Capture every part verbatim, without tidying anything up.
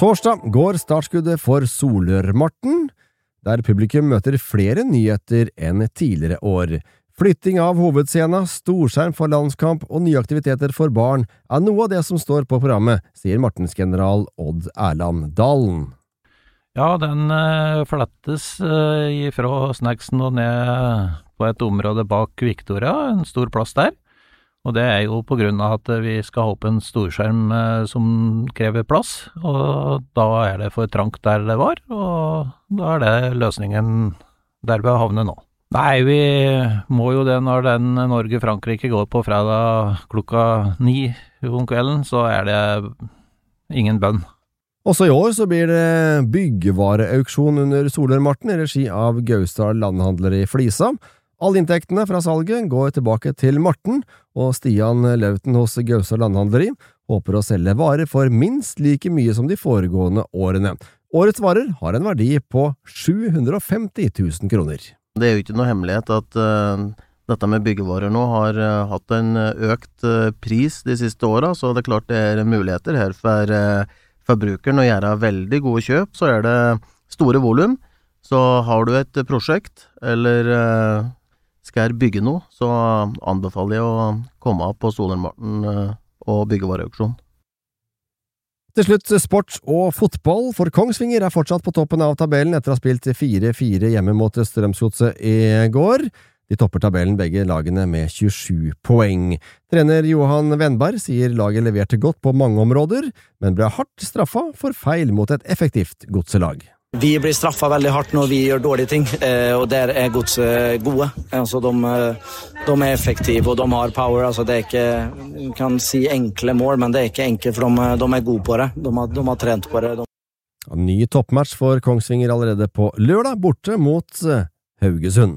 Torsdag går startskuddet for Solørmarten, der publikum møter flere nyheter enn tidligere år. Flytting av hovedscenen, storskjerm for landskamp og nye aktiviteter for barn er noe av det som står på programmet, sier Martensgeneral Odd Erland Dalen. Ja, den uh, flettes uh, fra snacksen og ned på et område bak Victoria, en stor plass der. Og det er jo på grunn av at vi skal ha opp en storskjerm uh, som krever plass, og da er det for trangt der det var, og da er det løsningen der vi har havnet nå. Nei, vi må jo det når den Norge-Frankrike går på fredag klokka ni om kvelden, så er det ingen bønn. Også i år så blir det byggevareauksjon under Solørmarten i regi av Gausdal Landhandler i Flisa. Alle inntektene fra salget går tilbake til Marten, og Stian Lauten hos Gausdal Landhandleri håper å selge varer for minst like mye som de foregående årene. Årets varer har en verdi på sju hundre og femti tusen kroner. Det er jo ikke noe hemmelighet at uh, dette med byggevarer nå har uh, hatt en økt uh, pris de siste årene, så det er klart det er muligheter her for uh, forbrukeren å gjøre veldig gode kjøp. Så er det store volum, så har du et prosjekt eller uh, skal bygge noe, så anbefaler jeg å komme opp på Solørmarten uh, og byggevareauksjon. Til slutt sport og fotball, for Kongsvinger er fortsatt på toppen av tabellen etter å ha spilt fire fire hjemme mot Strømsgodset i går. De topper tabellen begge lagene med tjuesju poeng. Trener Johan Wennberg sier laget leverte godt på mange områder, men ble hardt straffa for feil mot et effektivt godselag. Vi blir straffa veldig hardt når vi gjør dårlige ting, og der er godset gode. Altså, de, de er effektive, og de har power. Altså, det er ikke, man kan si enkle mål, men det er ikke enkelt, for de, de er gode på det. De har, de har trent på det. De... Ny toppmatch for Kongsvinger allerede på lørdag, borte mot Haugesund.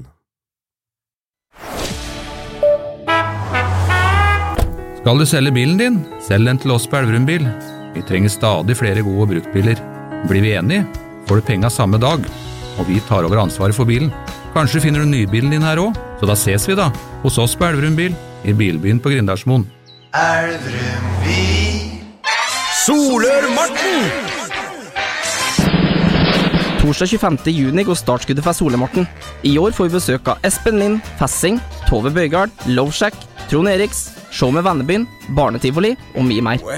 Skal du selge bilen din? Selg den til oss på Elverum Bil. Vi trenger stadig flere gode bruktbiler. Blir vi enige? Får du penga samme dag, og vi tar over ansvaret for bilen. Kanskje finner du nybilen din her også, så da ses vi da, hos oss på Elverum Bil, i Bilbyen på Grindalsmoen. Elverum Bil. Solørmarten! Torsdag tjuefemte juni går startskuddet for Solørmarten. I år får vi besøk av Espen Lind, Fessing, Tove Bøygard, Loveshack, Trond Eriks, Show med Vennebyen, Barnetivoli og mye mer.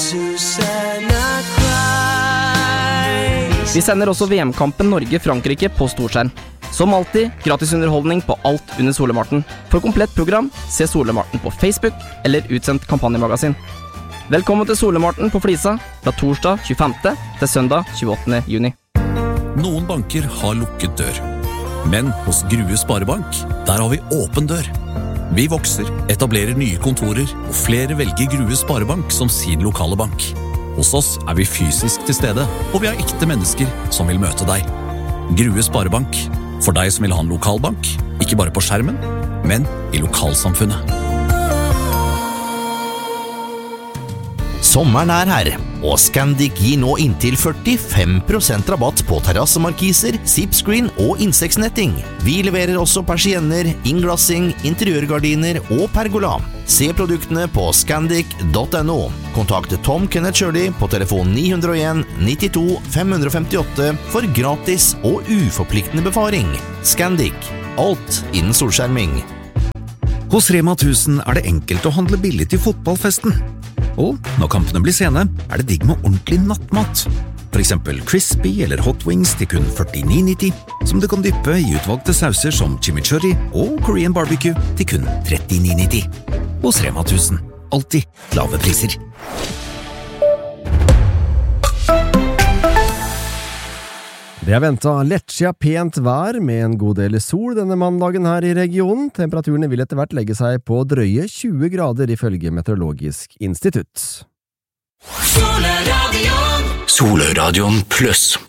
Vi sender også V M-kampen Norge-Frankrike på storskjerm. Som alltid, gratis underholdning på alt under Solørmarten. For komplett program, se Solørmarten på Facebook eller utsendt kampanjemagasin. Velkommen til Solørmarten på Flisa, fra torsdag tjuefemte til søndag tjueåttende juni. Noen banker har lukket dør. Men hos Grue Sparebank, der har vi åpen dør. Vi vokser, etablerer nye kontorer, og flere velger Grue Sparebank som sin lokale bank. Hos oss er vi fysisk til stede, og vi har ekte mennesker som vil møte deg. Grue Sparebank, for deg som vil ha en lokalbank, ikke bare på skjermen, men i lokalsamfunnet. Sommeren er her, og Scandic gir nå inntil førtifem prosent rabatt på terrassemarkiser, zipscreen og insektnetting. Vi leverer også persienner, innglassing, interiørgardiner og pergola. Se produktene på scandic punktum no. Kontakt Tom Kenneth Shirley på telefon ni null en nittito fem femtiåtte for gratis og uforpliktende befaring. Scandic, alt innen solskjerming. Hos Rema tusen er det enkelt å handle billig til fotballfesten. Og når kampene blir sene, er det digg med ordentlig nattmat. For eksempel crispy eller hot wings til kun førtini nitti, som du kan dyppe i utvalgte sauser som chimichurri og Korean barbecue til kun trettini nitti. Hos Rema tusen, alltid lave priser. Det er ventet lettskia pent vær med en god del sol denne mandagen her i regionen. Temperaturene vil etter hvert legge seg på drøye tjue grader ifølge Meteorologisk institutt. Soløradion. Soløradion pluss.